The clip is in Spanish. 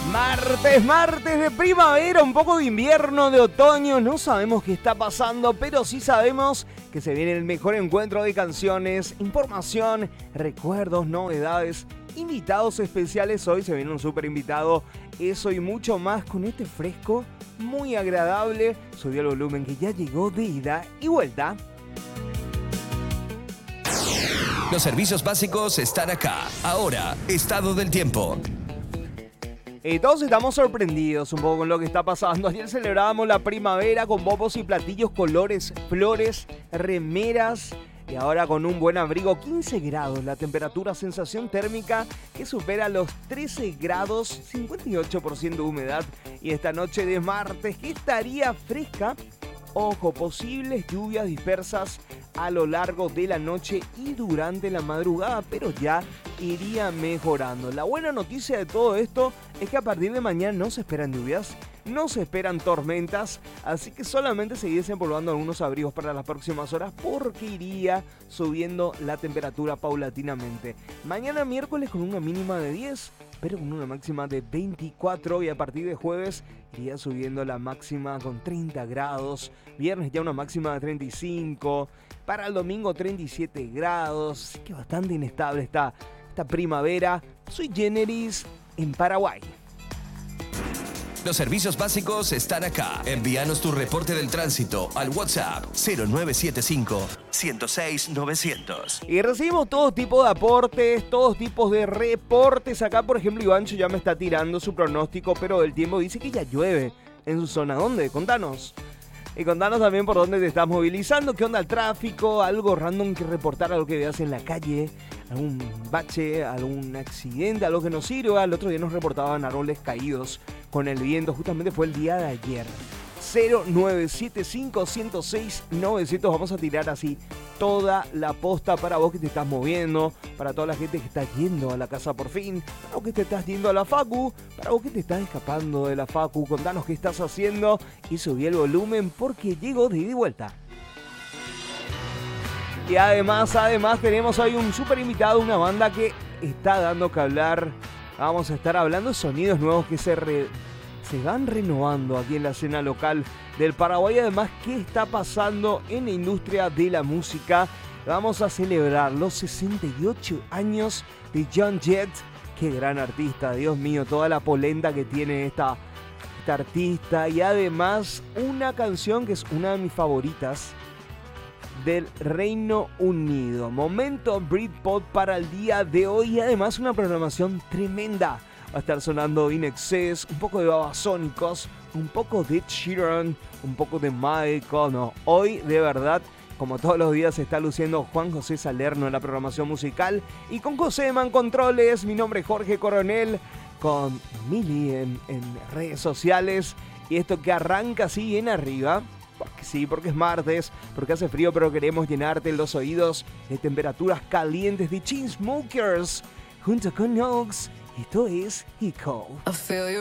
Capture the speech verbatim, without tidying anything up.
Martes, martes de primavera, un poco de invierno, de otoño, no sabemos qué está pasando, pero sí sabemos que se viene el mejor encuentro de canciones, información, recuerdos, novedades, invitados especiales. Hoy se viene un súper invitado, eso y mucho más con este fresco muy agradable. Subí el volumen que ya llegó de ida y vuelta. Los servicios básicos están acá. Ahora, estado del tiempo. Y todos estamos sorprendidos un poco con lo que está pasando. Ayer celebrábamos la primavera con bombos y platillos, colores, flores, remeras. Y ahora con un buen abrigo, quince grados, la temperatura, sensación térmica que supera los trece grados, cincuenta y ocho por ciento de humedad. Y esta noche de martes, que estaría fresca, ojo, posibles lluvias dispersas a lo largo de la noche y durante la madrugada, pero ya iría mejorando. La buena noticia de todo esto es que a partir de mañana no se esperan lluvias, no se esperan tormentas, así que solamente seguir desempolvando algunos abrigos para las próximas horas porque iría subiendo la temperatura paulatinamente. Mañana miércoles con una mínima de diez, pero con una máxima de veinticuatro, y a partir de jueves iría subiendo la máxima con treinta grados, viernes ya una máxima de treinta y cinco, para el domingo treinta y siete grados, así que bastante inestable está esta primavera sui generis en Paraguay. Los servicios básicos están acá. Envíanos tu reporte del tránsito al WhatsApp cero nueve siete cinco, uno cero seis, novecientos. Y recibimos todo tipo de aportes, todos tipos de reportes. Acá, por ejemplo, Ivancho ya me está tirando su pronóstico, pero el tiempo dice que ya llueve en su zona. ¿Dónde? Contanos. Y contanos también por dónde te estás movilizando, qué onda el tráfico, algo random que reportar, algo que veas en la calle, algún bache, algún accidente, algo que nos sirva. El otro día nos reportaban árboles caídos con el viento, justamente fue el día de ayer. cero nueve siete cinco, uno cero seis, novecientos. Vamos a tirar así toda la posta para vos que te estás moviendo, para toda la gente que está yendo a la casa por fin, para vos que te estás yendo a la facu, para vos que te estás escapando de la facu. Contanos qué estás haciendo y subí el volumen porque llego de ida y vuelta. Y además, además tenemos hoy un súper invitado, una banda que está dando que hablar. Vamos a estar hablando de sonidos nuevos que se, re, se van renovando aquí en la escena local del Paraguay. Además, qué está pasando en la industria de la música. Vamos a celebrar los sesenta y ocho años de Joan Jett. Qué gran artista, Dios mío, toda la polenta que tiene esta, esta artista. Y además, una canción que es una de mis favoritas del Reino Unido. Momento Britpop para el día de hoy y además una programación tremenda. Va a estar sonando In Excess, un poco de Babasónicos, un poco de Sheeran, un poco de Michael. No, hoy de verdad, como todos los días, se está luciendo Juan José Salerno en la programación musical y con Joséman Controles. Mi nombre es Jorge Coronel, con Mili en, en redes sociales, y esto que arranca así bien arriba. Porque sí, porque es martes, porque hace frío, pero queremos llenarte los oídos de temperaturas calientes de Chainsmokers junto con Nox. Esto es Hiko.